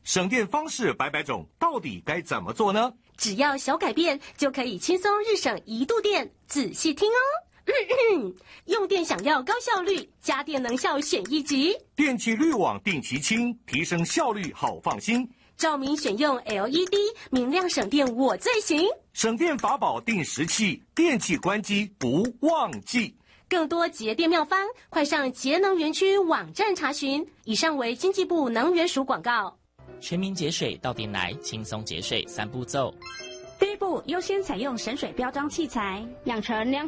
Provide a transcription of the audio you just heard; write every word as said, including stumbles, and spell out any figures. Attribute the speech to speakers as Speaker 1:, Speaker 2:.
Speaker 1: 省电方式百百种，到底该怎么做呢？
Speaker 2: 只要小改变，就可以轻松日省一度电。仔细听哦。用电想要高效率，家电能效选一级。
Speaker 1: 电器滤网定期清，提升效率好放心。
Speaker 2: 照明选用 L E D， 明亮省电我最行。
Speaker 1: 省电法宝定时器，电器关机不忘记。
Speaker 2: 更多节电妙方，快上节能园区网站查询。以上为经济部能源署广告。
Speaker 3: 全民节水到店来，轻松节水三步骤。
Speaker 4: 第一步，优先采用省水标章器材，养成良